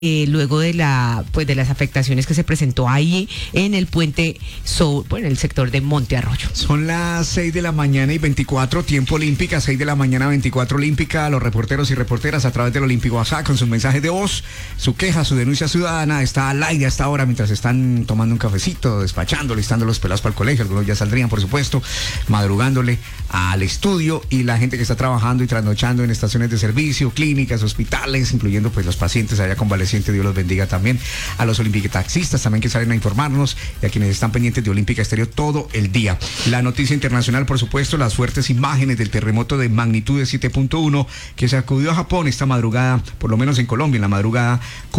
luego de de las afectaciones que se presentó ahí en el puente en el sector de Monte Arroyo. Son las 6 de la mañana y 24, tiempo olímpica, 6 de la mañana 24 olímpica. Los reporteros y reporteras a través del Olímpico WhatsApp con sus mensajes de voz, su queja, su denuncia ciudadana está al aire hasta ahora mientras están tomando un cafecito, despachando, listando los pelados para el colegio. Algunos ya saldrían, por supuesto, madrugándole al estudio, y la gente que está trabajando y trasnochando en estaciones de servicio, clínicas, hospitales, incluyendo pues los pacientes allá convalecientes. Dios los bendiga también. A los olímpicataxistas también que salen a informarnos, y a quienes están pendientes de Olímpica Estéreo todo el día. La noticia internacional, por supuesto, las fuertes imágenes del terremoto de magnitud de 7.1 que sacudió a Japón esta madrugada, por lo menos en Colombia, en la madrugada.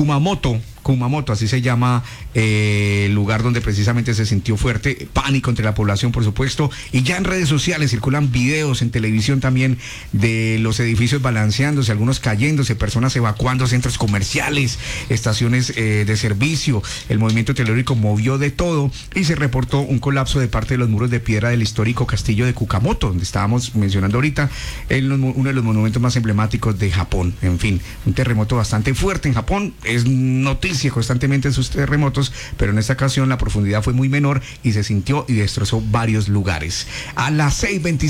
Kumamoto, así se llama el lugar donde precisamente se sintió fuerte pánico entre la población, por supuesto, y ya en redes sociales circulan videos, en televisión también, de los edificios balanceándose, algunos cayéndose, personas evacuando centros comerciales, estaciones de servicio. El movimiento telúrico movió de todo y se reportó un colapso de parte de los muros de piedra del histórico castillo de Kumamoto, donde estábamos mencionando ahorita, uno de los monumentos más emblemáticos de Japón. En fin, un terremoto bastante fuerte en Japón. Es noticia constantemente en sus terremotos, pero en esta ocasión la profundidad fue muy menor y se sintió y destrozó varios lugares. A las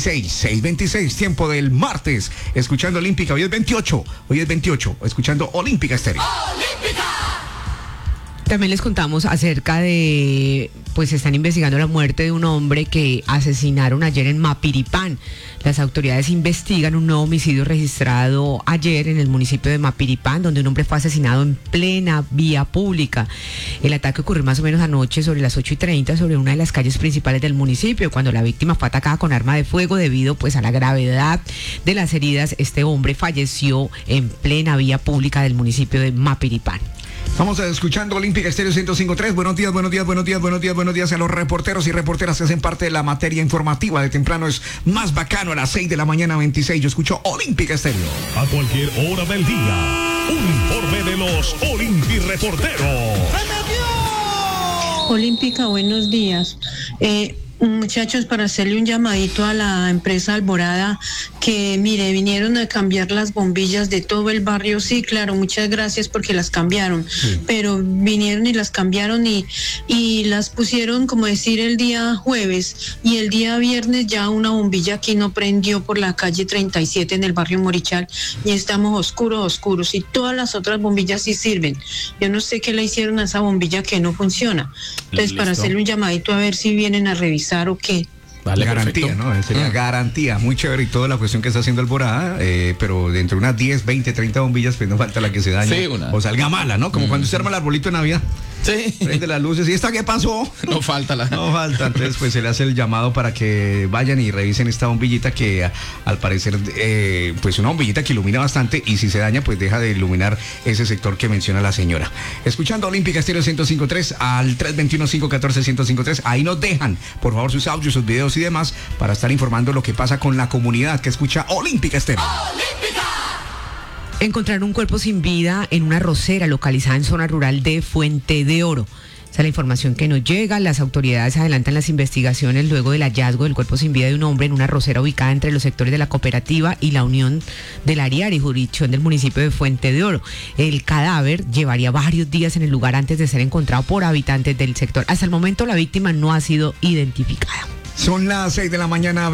6:26, tiempo del martes, escuchando Olímpica. Hoy es 28, escuchando Olímpica Estéreo. ¡Olímpica! También les contamos acerca de, están investigando la muerte de un hombre que asesinaron ayer en Mapiripán. Las autoridades investigan un nuevo homicidio registrado ayer en el municipio de Mapiripán, donde un hombre fue asesinado en plena vía pública. El ataque ocurrió más o menos anoche sobre las 8:30 sobre una de las calles principales del municipio. Cuando la víctima fue atacada con arma de fuego, debido a la gravedad de las heridas, este hombre falleció en plena vía pública del municipio de Mapiripán. Estamos escuchando Olímpica Estéreo 105.3. Buenos días a los reporteros y reporteras que hacen parte de la materia informativa de temprano. Es más bacano a las 6 de la mañana 26. Yo escucho Olímpica Estéreo. A cualquier hora del día, un informe de los Olimpireporteros. Olímpica, buenos días. Muchachos, para hacerle un llamadito a la empresa Alborada, que mire, vinieron a cambiar las bombillas de todo el barrio. Sí, claro, muchas gracias porque las cambiaron, pero vinieron y las cambiaron y las pusieron, como decir, el día jueves, y el día viernes ya una bombilla aquí no prendió por la calle 37 en el barrio Morichal, y estamos oscuros, y todas las otras bombillas sí sirven. Yo no sé qué le hicieron a esa bombilla que no funciona. Entonces, para hacerle un llamadito a ver si vienen a revisar o qué. Vale, garantía, perfecto. ¿No? Sería garantía, muy chévere, y toda la cuestión que está haciendo Alborada, pero dentro de unas 10, 20, 30 bombillas, pues no falta la que se dañe o salga mala, ¿no? Como cuando usted arma el arbolito de Navidad. Sí. Prende las luces. ¿Y esta qué pasó? No falta. Entonces, pues se le hace el llamado para que vayan y revisen esta bombillita que al parecer, pues una bombillita que ilumina bastante, y si se daña, pues deja de iluminar ese sector que menciona la señora. Escuchando Olímpica Estéreo 105.3 al 321-514-1053. Ahí nos dejan, por favor, sus audios, sus videos y demás, para estar informando lo que pasa con la comunidad que escucha Olímpica Estéreo. ¡Olímpica! Encontraron un cuerpo sin vida en una arrocera localizada en zona rural de Fuente de Oro. Esa es la información que nos llega. Las autoridades adelantan las investigaciones luego del hallazgo del cuerpo sin vida de un hombre en una arrocera ubicada entre los sectores de la Cooperativa y la Unión del Ariari, jurisdicción del municipio de Fuente de Oro. El cadáver llevaría varios días en el lugar antes de ser encontrado por habitantes del sector. Hasta el momento la víctima no ha sido identificada. Son las 6 de la mañana,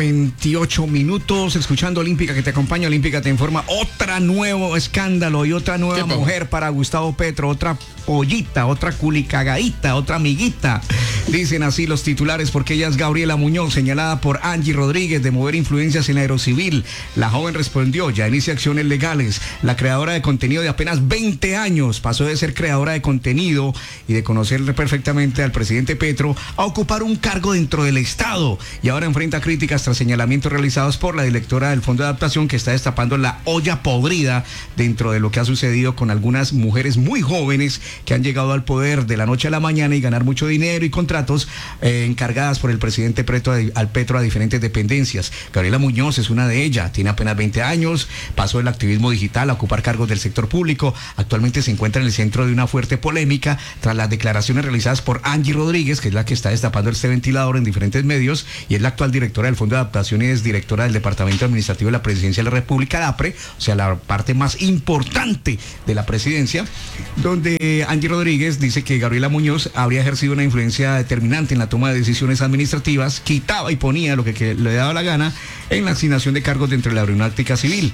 28 minutos, escuchando Olímpica, que te acompaña. Olímpica te informa. Otro nuevo escándalo y otra nueva mujer para Gustavo Petro. Otra pollita, otra culicagadita, otra amiguita. Dicen así los titulares, porque ella es Gabriela Muñoz, señalada por Angie Rodríguez de mover influencias en Aerocivil. La joven respondió, ya inicia acciones legales. La creadora de contenido de apenas 20 años pasó de ser creadora de contenido y de conocerle perfectamente al presidente Petro a ocupar un cargo dentro del Estado. Y ahora enfrenta críticas tras señalamientos realizados por la directora del Fondo de Adaptación, que está destapando la olla podrida dentro de lo que ha sucedido con algunas mujeres muy jóvenes que han llegado al poder de la noche a la mañana y ganar mucho dinero y contratos encargadas por el presidente Petro a diferentes dependencias. Gabriela Muñoz es una de ellas, tiene apenas 20 años, pasó del activismo digital a ocupar cargos del sector público. Actualmente se encuentra en el centro de una fuerte polémica tras las declaraciones realizadas por Angie Rodríguez, que es la que está destapando este ventilador en diferentes medios, Muñoz, y es la actual directora del Fondo de Adaptación y es directora del Departamento Administrativo de la Presidencia de la República, DAPRE, o sea, la parte más importante de la presidencia, donde Angie Rodríguez dice que Gabriela Muñoz habría ejercido una influencia determinante en la toma de decisiones administrativas, quitaba y ponía lo que le daba la gana en la asignación de cargos dentro de la aeronáutica civil.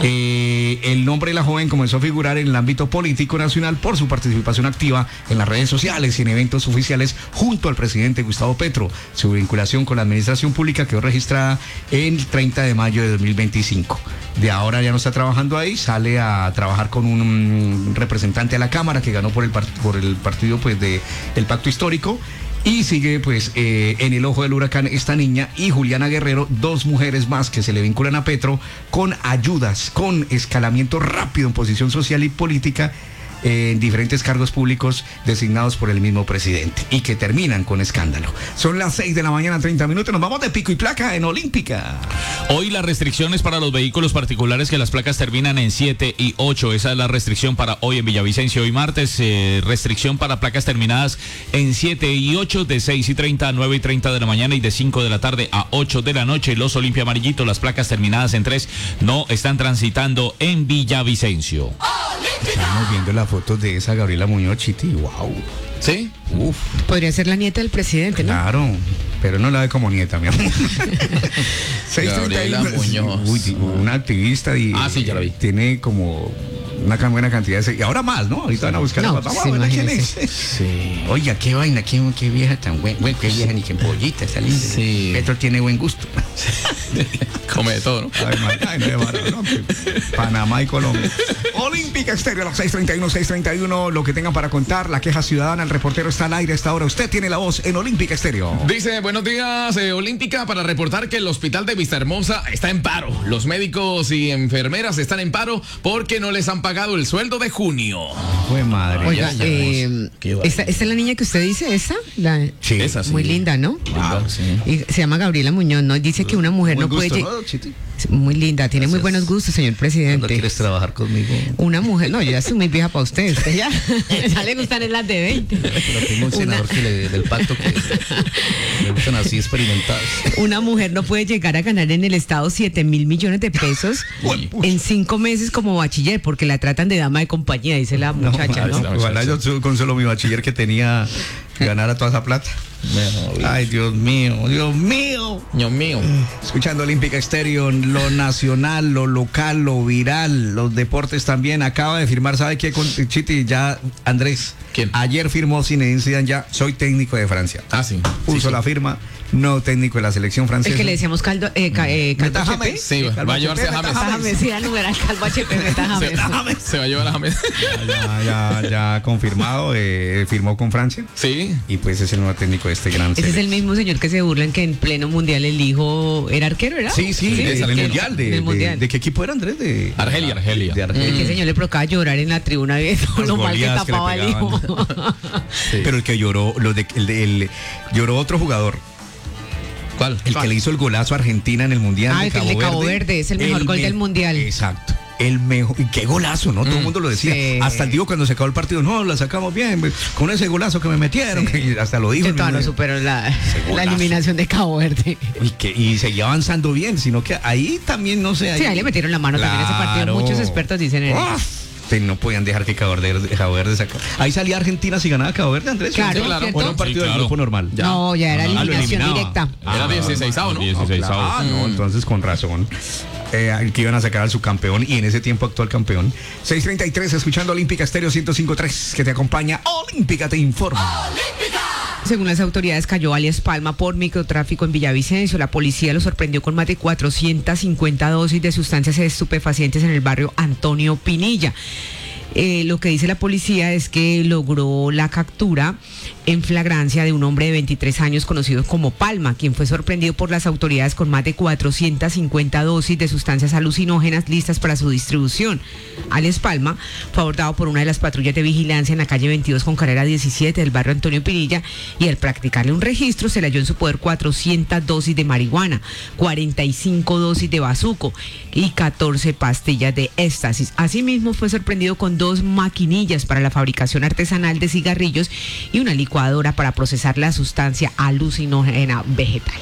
El nombre de la joven comenzó a figurar en el ámbito político nacional por su participación activa en las redes sociales y en eventos oficiales junto al presidente Gustavo Petro. Su vinculación con la administración pública quedó registrada el 30 de mayo de 2025. De ahora ya no está trabajando ahí, sale a trabajar con un representante de la Cámara que ganó por el partido pues del Pacto Histórico. Y sigue pues en el ojo del huracán esta niña y Juliana Guerrero, 2 mujeres más que se le vinculan a Petro con ayudas, con escalamiento rápido en posición social y política en diferentes cargos públicos designados por el mismo presidente y que terminan con escándalo. Son las 6 de la mañana, 30 minutos. Nos vamos de pico y placa en Olímpica. Hoy las restricciones para los vehículos particulares que las placas terminan en 7 y 8. Esa es la restricción para hoy en Villavicencio. Hoy martes, restricción para placas terminadas en 7 y 8 de 6:30 a 9:30 de la mañana y de 5 de la tarde a 8 de la noche. Los Olimpia Amarillitos, las placas terminadas en 3 no están transitando en Villavicencio. Estamos viendo las fotos de esa Gabriela Muñoz, Chiti, wow. ¿Sí? Uf. Podría ser la nieta del presidente, ¿no? Claro, pero no la ve como nieta, mi amor. Gabriela Muñoz. Uy, una activista y sí, ya la vi. Tiene como una buena cantidad de... Y ahora más, ¿no? Ahorita van a buscar... No, Vamos sí, a ver quién es. Sí. Oiga, qué vaina, qué vieja tan buena. Bueno, qué vieja ni qué pollita, está linda. Sí. Petro tiene buen gusto. Come de todo, ¿no? Ay, no, Panamá y Colombia. Olímpica Estéreo, a las 6:31. Lo que tengan para contar, la queja ciudadana, el reportero está al aire a esta hora. Usted tiene la voz en Olímpica Estéreo. Dice, buenos días, Olímpica, para reportar que el hospital de Vistahermosa está en paro. Los médicos y enfermeras están en paro porque no les han pagado el sueldo de junio. Fue madre. Oiga, ¿esta es la niña que usted dice? ¿Esa? Sí. Esa sí. Muy linda, ¿no? Wow, sí. Y se llama Gabriela Muñoz, ¿no? Dice que una mujer Buen no puede... gusto, ¿no, Chiti? Muy linda, tiene muy buenos gustos, señor presidente. ¿No quieres trabajar conmigo? Una mujer, no, yo ya soy muy vieja para usted ya le gustan las de 20. Pero tengo un senador del pacto que me gustan así experimentados. Una mujer no puede llegar a ganar en el Estado 7.000 millones de pesos en 5 meses como bachiller, porque la tratan de dama de compañía, dice la muchacha, ¿no? Ojalá yo con solo mi bachiller que tenía ganara toda esa plata. Ay, Dios mío. Dios mío. Escuchando Olímpica Estéreo, lo nacional, lo local, lo viral, los deportes también. Acaba de firmar, ¿sabe qué? Con Chiti, ya, Andrés. ¿Quién? Ayer firmó Zinedine Zidane, ya soy técnico de Francia. Sí. Puso la firma, no técnico de la selección francesa. El que le decíamos Caldo HP. Sí, va a llevarse a James. James, sí, a numeral Calvo HP, James. Se va a llevar a James. Ya confirmado, firmó con Francia. Sí. Y pues es el nuevo técnico de este gran Ese es el mismo señor que se burlan que en pleno mundial el hijo era arquero, ¿era? Sí, es en el arquero. mundial. ¿De qué equipo era, Andrés? De Argelia. De Argelia. Que señor le provocaba llorar en la tribuna viendo lo mal que goleadas que le tapaba el hijo. Sí. Pero el que lloró, lloró otro jugador. ¿Cuál? El que le hizo el golazo a Argentina en el mundial. Ah, el de Cabo Verde, es el mejor gol del mundial. Exacto. El mejor, y qué golazo, ¿no? Todo el mundo lo decía. Sí. Hasta el Diego cuando se acabó el partido, no, la sacamos bien, con ese golazo que me metieron, que hasta lo dijo. Yo todavía no supero la eliminación de Cabo Verde. Y seguía avanzando bien, sino que ahí también, no sé. Sí, ahí le metieron la mano también a ese partido. Muchos expertos dicen en no podían dejar que Cabo Verde sacara. Ahí salía Argentina si ganaba Cabo Verde, Andrés. Claro, claro. ¿cierto? O era un partido del grupo normal. No, ya era lo eliminación eliminaba. directa. Era 16avo, ¿no? 16avo. No, entonces con razón. Que iban a sacar al subcampeón y en ese tiempo actual campeón. 6:33, escuchando Olímpica Estéreo 105.3, que te acompaña. Olímpica te informa. Según las autoridades, cayó alias Palma por microtráfico en Villavicencio. La policía lo sorprendió con más de 450 dosis de sustancias estupefacientes en el barrio Antonio Pinilla. Lo que dice la policía es que logró la captura en flagrancia de un hombre de 23 años conocido como Palma, quien fue sorprendido por las autoridades con más de 450 dosis de sustancias alucinógenas listas para su distribución. Alias Palma fue abordado por una de las patrullas de vigilancia en la calle 22 con carrera 17 del barrio Antonio Pinilla y al practicarle un registro se le halló en su poder 400 dosis de marihuana, 45 dosis de bazuco y 14 pastillas de éxtasis. Asimismo fue sorprendido con 2 maquinillas para la fabricación artesanal de cigarrillos y una licuadora para procesar la sustancia alucinógena vegetal.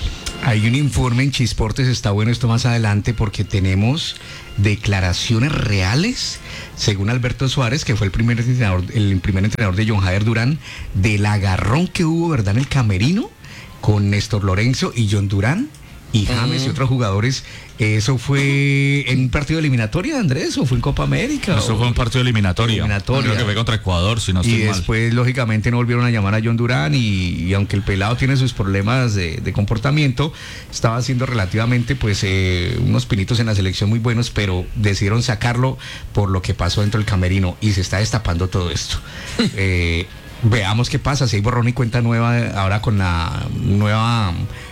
Hay un informe en Chisportes, está bueno esto más adelante porque tenemos declaraciones reales, según Alberto Suárez, que fue el primer entrenador de John Jader Durán, del agarrón que hubo, ¿verdad?, en el camerino con Néstor Lorenzo y John Durán y James y otros jugadores. ¿Eso fue en un partido eliminatorio, Andrés, o fue en Copa América? Eso fue un partido eliminatorio. Creo que fue contra Ecuador, si no estoy mal. Y después, lógicamente, no volvieron a llamar a John Durán y aunque el pelado tiene sus problemas de comportamiento, estaba haciendo relativamente, pues, unos pinitos en la selección muy buenos, pero decidieron sacarlo por lo que pasó dentro del camerino y se está destapando todo esto. Veamos qué pasa, si hay borrón y cuenta nueva ahora con la nueva...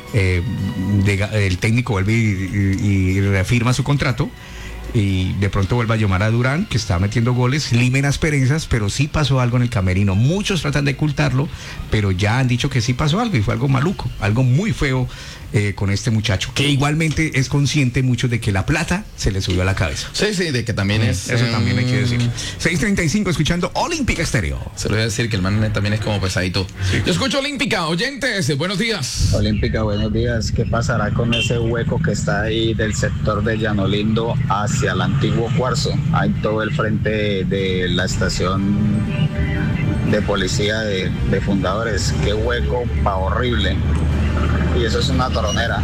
el técnico vuelve y reafirma su contrato y de pronto vuelve a llamar a Durán, que está metiendo goles, limen asperezas, pero sí pasó algo en el camerino. Muchos tratan de ocultarlo, pero ya han dicho que sí pasó algo y fue algo maluco, algo muy feo con este muchacho, que igualmente es consciente mucho de que la plata se le subió a la cabeza. Sí, de que también es... Eso también hay que decir. 6:35 escuchando Olímpica Estéreo. Se lo voy a decir que el man también es como pesadito. Yo escucho Olímpica, oyentes, buenos días. Olímpica, buenos días. ¿Qué pasará con ese hueco que está ahí del sector de Llano Lindo hacia el antiguo Cuarzo? Hay todo el frente de la estación de policía de Fundadores. Qué hueco horrible. Y eso es una toronera.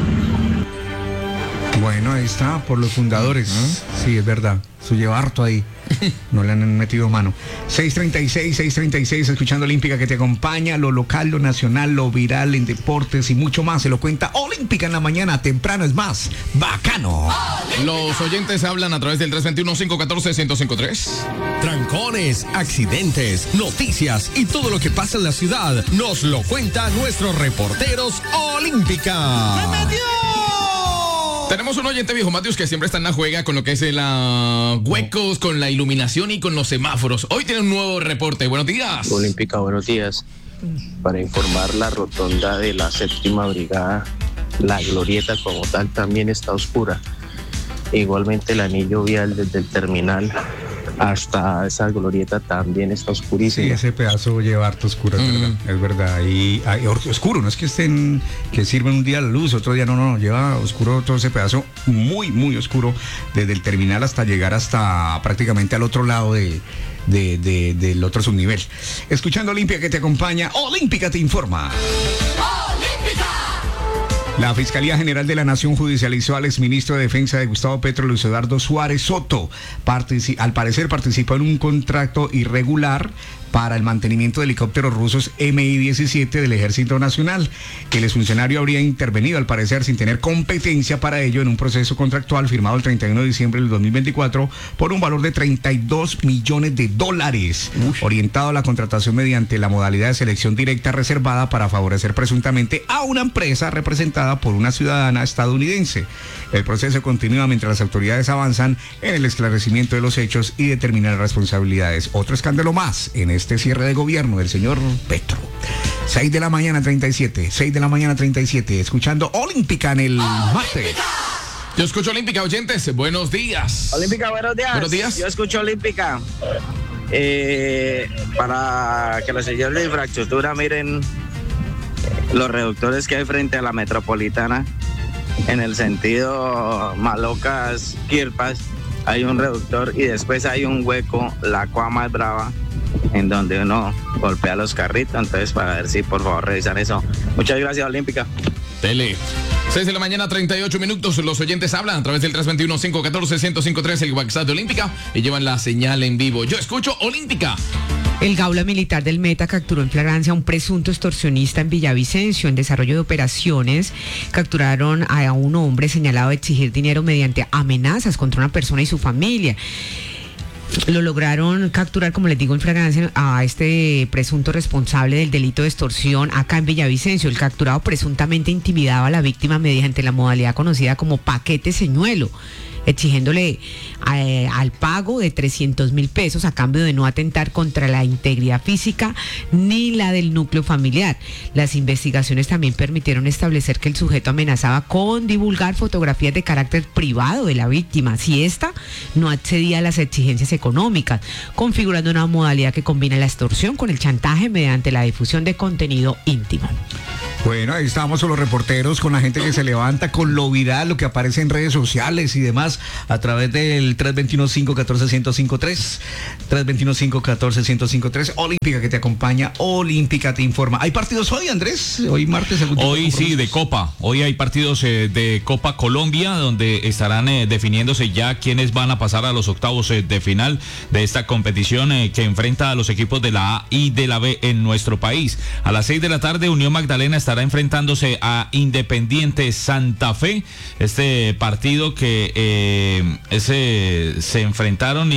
Bueno, ahí está, por los Fundadores. Sí, es verdad. Eso lleva harto ahí. No le han metido mano. 6:36, escuchando Olímpica, que te acompaña, lo local, lo nacional, lo viral en deportes y mucho más. Se lo cuenta Olímpica en la mañana, temprano es más bacano. Los oyentes hablan a través del 321-514-1053. Trancones, accidentes, noticias y todo lo que pasa en la ciudad nos lo cuentan nuestros reporteros Olímpica. ¡Se metió! Tenemos un oyente, viejo Matius, que siempre está en la juega con lo que es huecos, con la iluminación y con los semáforos. Hoy tiene un nuevo reporte. Buenos días. Olímpica, buenos días. Para informar, la rotonda de la 7ª Brigada, la glorieta como tal, también está oscura. Igualmente el anillo vial desde el terminal hasta esa glorieta también está oscurísimo. Sí, ese pedazo lleva harto oscuro, es verdad. Y oscuro, no es que que sirven un día la luz, otro día no, lleva oscuro todo ese pedazo, muy, muy oscuro, desde el terminal hasta llegar hasta prácticamente al otro lado del otro subnivel. Escuchando Olímpica, que te acompaña, Olímpica te informa. La Fiscalía General de la Nación judicializó al exministro de Defensa de Gustavo Petro, Luis Eduardo Suárez Soto. Al parecer participó en un contrato irregular para el mantenimiento de helicópteros rusos Mi-17 del Ejército Nacional. El exfuncionario habría intervenido, al parecer, sin tener competencia para ello, en un proceso contractual firmado el 31 de diciembre del 2024 por un valor de $32 millones, orientado a la contratación mediante la modalidad de selección directa reservada para favorecer presuntamente a una empresa representada por una ciudadana estadounidense. El proceso continúa mientras las autoridades avanzan en el esclarecimiento de los hechos y determinan las responsabilidades. Otro escándalo más en este cierre de gobierno del señor Petro. 6:37, escuchando Olímpica en el martes. Yo escucho Olímpica, oyentes, buenos días. Olímpica, buenos días. Buenos días. Yo escucho Olímpica. Para que los señores de infraestructura miren los reductores que hay frente a la Metropolitana, en el sentido Malocas-Quirpas, hay un reductor y después hay un hueco, la Cuama Brava, en donde uno golpea los carritos. Entonces, para ver si por favor revisan eso. Muchas gracias, Olímpica. Tele. 6:38 a.m, los oyentes hablan a través del 321-514-1053, el WhatsApp de Olímpica, y llevan la señal en vivo. Yo escucho Olímpica. El Gaula Militar del Meta capturó en flagrancia a un presunto extorsionista en Villavicencio. En desarrollo de operaciones, capturaron a un hombre señalado de exigir dinero mediante amenazas contra una persona y su familia. Lo lograron capturar, como les digo, en flagrancia a este presunto responsable del delito de extorsión acá en Villavicencio. El capturado presuntamente intimidaba a la víctima mediante la modalidad conocida como paquete señuelo, exigiéndole al pago de 300.000 pesos a cambio de no atentar contra la integridad física ni la del núcleo familiar. Las investigaciones también permitieron establecer que el sujeto amenazaba con divulgar fotografías de carácter privado de la víctima si ésta no accedía a las exigencias económicas, configurando una modalidad que combina la extorsión con el chantaje mediante la difusión de contenido íntimo. Bueno, ahí estamos con los reporteros, con la gente que se levanta, con lo viral, lo que aparece en redes sociales y demás, a través del 321-514-1053, 321-514-1053, Olímpica que te acompaña, Olímpica te informa. ¿Hay partidos hoy, Andrés? Hoy martes. Hoy sí, de Copa. Hoy hay partidos de Copa Colombia, donde estarán definiéndose ya quiénes van a pasar a los octavos de final de esta competición que enfrenta a los equipos de la A y de la B en nuestro país. A las 6 de la tarde, Unión Magdalena estará enfrentándose a Independiente Santa Fe. Este partido que se enfrentaron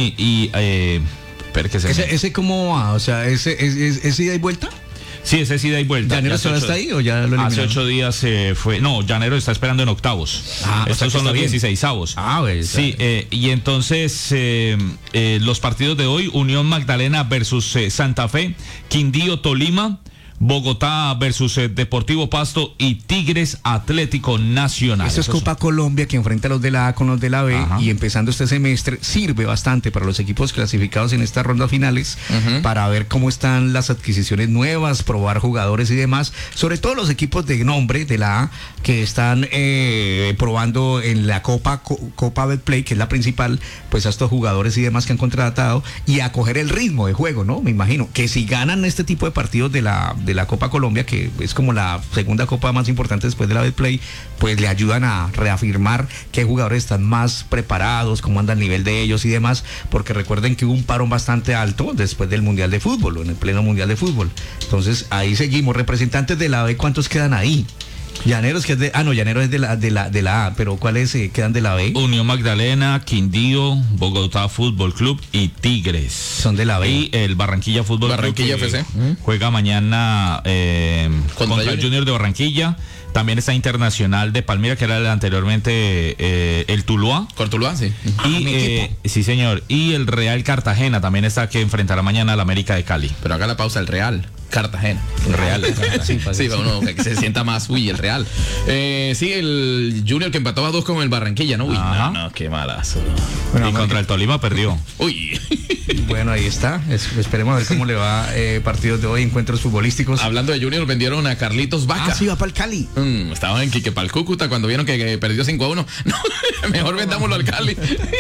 ¿Ese cómo va? O sea, ¿es ida y vuelta? Sí, ese es ida y vuelta. ¿Llanero está ahí o ya lo eliminaron? Hace 8 días fue. No, Llanero está esperando en octavos. Estos son los 16avos. Sí, y entonces los partidos de hoy: Unión Magdalena versus Santa Fe, Quindío Tolima, Bogotá versus Deportivo Pasto y Tigres Atlético Nacional. Eso es Copa Colombia, que enfrenta a los de la A con los de la B. Ajá. Y empezando este semestre sirve bastante para los equipos clasificados en estas rondas finales, para ver cómo están las adquisiciones nuevas, probar jugadores y demás, sobre todo los equipos de nombre de la A que están probando en la Copa Betplay, que es la principal, pues a estos jugadores y demás que han contratado, y a coger el ritmo de juego, ¿no? Me imagino que si ganan este tipo de partidos de la Copa Colombia, que es como la segunda copa más importante después de la Betplay, pues le ayudan a reafirmar qué jugadores están más preparados, cómo anda el nivel de ellos y demás, porque recuerden que hubo un parón bastante alto después del Mundial de Fútbol, o en el pleno Mundial de Fútbol. Entonces ahí seguimos. Representantes de la B, ¿cuántos quedan ahí? Llaneros, que es de... Llanero es de la A, pero ¿cuáles quedan de la B? Unión Magdalena, Quindío, Bogotá Fútbol Club y Tigres. Son de la B. Y el Barranquilla Fútbol Club, FC. Juega mañana contra el Junior de Barranquilla. También está Internacional de Palmira, que era anteriormente el Tuluá. Cortuluá, sí. Y, sí, señor. Y el Real Cartagena también está, que enfrentará mañana al América de Cali. Pero haga la pausa, el Real Cartagena. Real. Sí, para uno que se sienta más, el Real. Sí, el Junior que empató a 2 con el Barranquilla, ¿no? No, qué malazo. Bueno, y contra el Tolima perdió. Bueno, ahí está. Esperemos a ver cómo le va partidos de hoy, encuentros futbolísticos. Hablando de Junior, vendieron a Carlitos Vaca. Sí, va para el Cali. Estaban en Quique, para el Cúcuta, cuando vieron que perdió 5-1. No, mejor vendámoslo al Cali.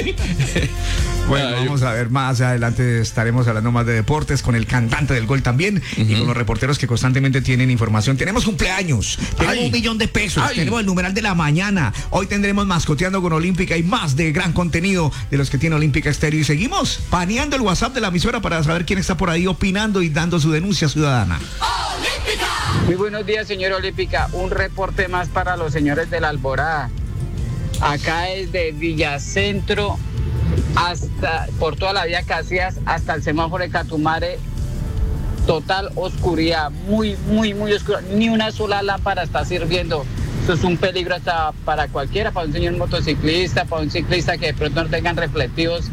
Bueno, vamos a ver, más adelante estaremos hablando más de deportes con el cantante del gol también, y con los reporteros que constantemente tienen información. Tenemos cumpleaños, tenemos 1 millón de pesos, tenemos el numeral de la mañana. Hoy tendremos Mascoteando con Olímpica y más de gran contenido de los que tiene Olímpica Estéreo. Y seguimos paneando el WhatsApp de la emisora para saber quién está por ahí opinando y dando su denuncia ciudadana. ¡Olímpica! Muy buenos días, señor Olímpica. Un reporte más para los señores de la Alborada. Acá desde Villacentro hasta por toda la vía Casillas hasta el semáforo de Catumare, total oscuridad, muy oscura, ni una sola lámpara está sirviendo. Eso es un peligro hasta para cualquiera, para un señor motociclista, para un ciclista que de pronto no tengan reflectivos.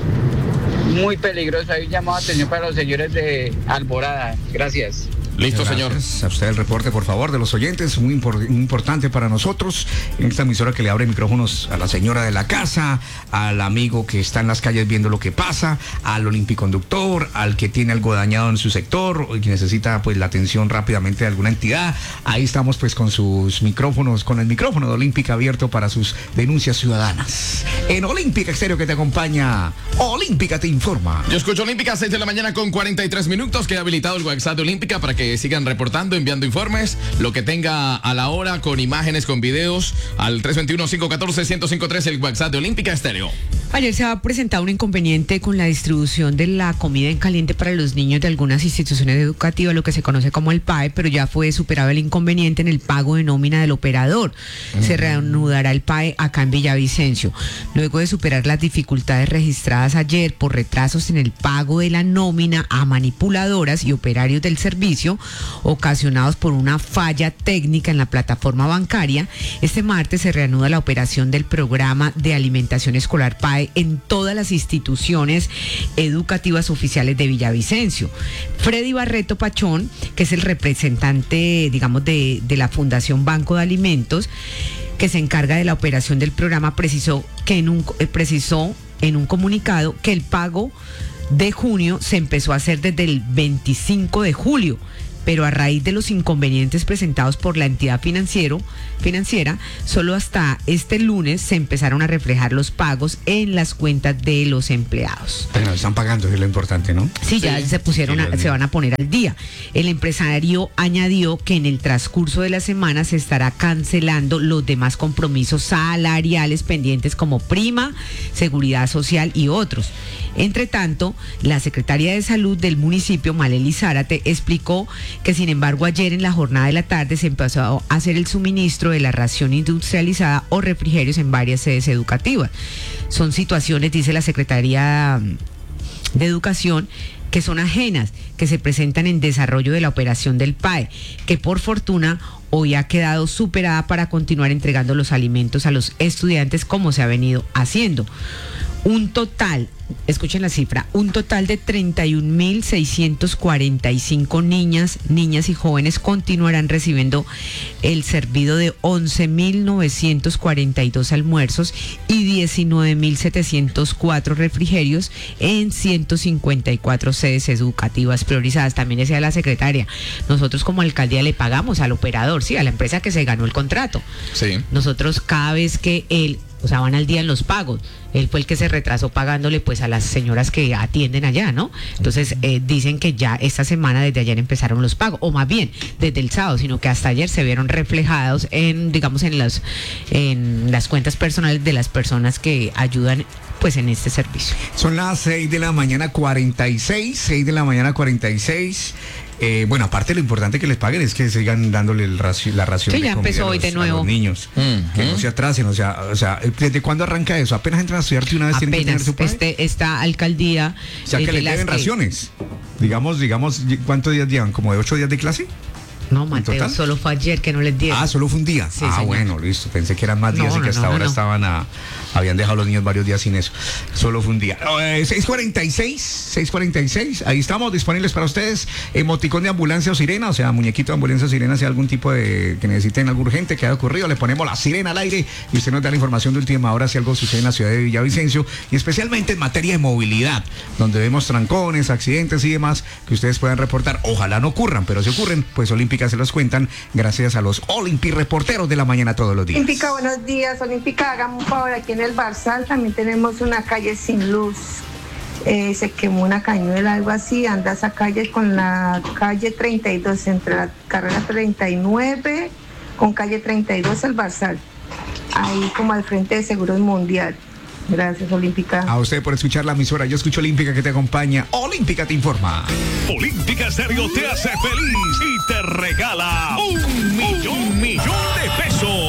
Muy peligroso. Hay un llamado de atención para los señores de Alborada. Gracias. Listo, señor. A usted el reporte, por favor, de los oyentes, muy importante para nosotros, en esta emisora que le abre micrófonos a la señora de la casa, al amigo que está en las calles viendo lo que pasa, al olimpiconductor, al que tiene algo dañado en su sector, y que necesita pues la atención rápidamente de alguna entidad. Ahí estamos pues con sus micrófonos, con el micrófono de Olímpica abierto para sus denuncias ciudadanas. En Olímpica Estéreo que te acompaña, Olímpica te informa. Yo escucho Olímpica, 6 de la mañana con 43 minutos. Queda habilitado el WhatsApp de Olímpica para que sigan reportando, enviando informes, lo que tenga a la hora, con imágenes, con videos, al 321-514-1053, el WhatsApp de Olímpica Estéreo. Ayer se ha presentado un inconveniente con la distribución de la comida en caliente para los niños de algunas instituciones educativas, lo que se conoce como el PAE, pero ya fue superado el inconveniente en el pago de nómina del operador. Se reanudará el PAE acá en Villavicencio. Luego de superar las dificultades registradas ayer por retrasos en el pago de la nómina a manipuladoras y operarios del servicio, ocasionados por una falla técnica en la plataforma bancaria, este martes se reanuda la operación del programa de alimentación escolar PAE en todas las instituciones educativas oficiales de Villavicencio. Freddy Barreto Pachón, que es el representante, digamos, de la Fundación Banco de Alimentos, que se encarga de la operación del programa, precisó en un comunicado que el pago de junio se empezó a hacer desde el 25 de julio. pero a raíz de los inconvenientes presentados por la entidad financiera, solo hasta este lunes se empezaron a reflejar los pagos en las cuentas de los empleados. Pero están pagando, es lo importante, ¿no? Sí, ya se van a poner al día. El empresario añadió que en el transcurso de la semana se estará cancelando los demás compromisos salariales pendientes como prima, seguridad social y otros. Entre tanto, la secretaria de Salud del municipio, Malely Zárate, explicó que sin embargo ayer en la jornada de la tarde se empezó a hacer el suministro de la ración industrializada o refrigerios en varias sedes educativas. Son situaciones, dice la Secretaría de Educación, que son ajenas, que se presentan en desarrollo de la operación del PAE, que por fortuna hoy ha quedado superada para continuar entregando los alimentos a los estudiantes como se ha venido haciendo. Un total, escuchen la cifra, un total de 31.645 niñas y jóvenes continuarán recibiendo el servicio de 11.942 almuerzos y 19.704 refrigerios en 154 sedes educativas priorizadas. También decía la secretaria, nosotros como alcaldía le pagamos al operador, sí, a la empresa que se ganó el contrato. Sí. Nosotros cada vez que van al día en los pagos. Él fue el que se retrasó pagándole pues a las señoras que atienden allá, ¿no? Entonces dicen que ya esta semana, desde ayer empezaron los pagos, o más bien desde el sábado, sino que hasta ayer se vieron reflejados en las cuentas personales de las personas que ayudan pues en este servicio. Son las 6 de la mañana 46. Bueno, aparte lo importante que les paguen es que sigan dándole la ración sí, de ya comida empezó hoy de nuevo. a los niños. Que no se atrasen, o sea, ¿desde cuándo arranca eso? Apenas entran a estudiar de una vez tienen que tener su pague. Esta alcaldía... O sea, que le deben raciones. Digamos, ¿cuántos días llevan? ¿Como de 8 días de clase? No, Mateo, solo fue ayer que no les dieron. Ah, solo fue un día. Sí, señor. Bueno, listo. Pensé que eran más días y que hasta ahora habían dejado a los niños varios días sin eso. Solo fue un día. 6:46. Ahí estamos disponibles para ustedes. Emoticón de ambulancia o sirena, o sea, muñequito de ambulancia o sirena, si hay algún tipo de que necesiten algo urgente que haya ocurrido, le ponemos la sirena al aire y usted nos da la información de última hora si algo sucede en la ciudad de Villavicencio y especialmente en materia de movilidad, donde vemos trancones, accidentes y demás que ustedes puedan reportar. Ojalá no ocurran, pero si ocurren, pues Olímpica se los cuentan gracias a los Olympic reporteros de la mañana todos los días. Olímpica, buenos días. Olímpica, hagamos un favor, aquí en el Barzal también tenemos una calle sin luz. Se quemó una cañuela, algo así. Anda esa calle con la calle 32, entre la carrera 39 con calle 32, el Barzal. Ahí como al frente de Seguros Mundial. Gracias, Olímpica. A usted por escuchar la emisora. Yo escucho Olímpica que te acompaña. Olímpica te informa. Olímpica Estéreo te hace feliz y te regala $1.000.000 de pesos.